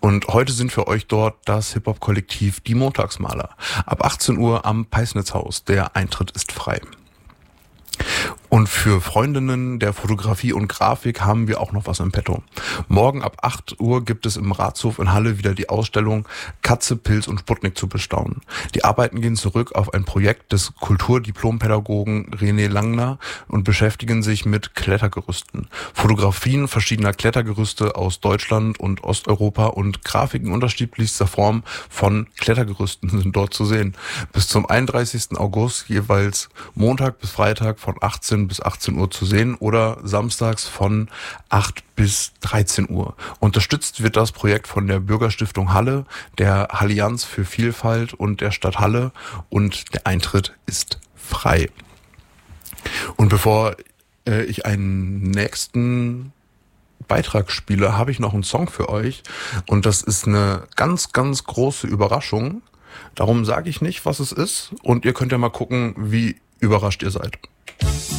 Und heute sind für euch dort das Hip-Hop-Kollektiv Die Montagsmaler. Ab 18 Uhr am Peisnitzhaus. Der Eintritt ist frei. Und für Freundinnen der Fotografie und Grafik haben wir auch noch was im Petto. Morgen ab 8 Uhr gibt es im Ratshof in Halle wieder die Ausstellung Katze, Pilz und Sputnik zu bestaunen. Die Arbeiten gehen zurück auf ein Projekt des Kulturdiplompädagogen René Langner und beschäftigen sich mit Klettergerüsten. Fotografien verschiedener Klettergerüste aus Deutschland und Osteuropa und Grafiken unterschiedlichster Form von Klettergerüsten sind dort zu sehen. Bis zum 31. August jeweils Montag bis Freitag von 18 bis 18 Uhr zu sehen oder samstags von 8 bis 13 Uhr. Unterstützt wird das Projekt von der Bürgerstiftung Halle, der Allianz für Vielfalt und der Stadt Halle und der Eintritt ist frei. Und bevor ich einen nächsten Beitrag spiele, habe ich noch einen Song für euch und das ist eine ganz, ganz große Überraschung. Darum sage ich nicht, was es ist und ihr könnt ja mal gucken, wie überrascht ihr seid.